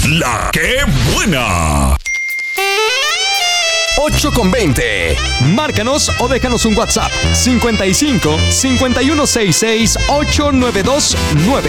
La que buena. 8:20. Márcanos o déjanos un WhatsApp 55 5166 8929.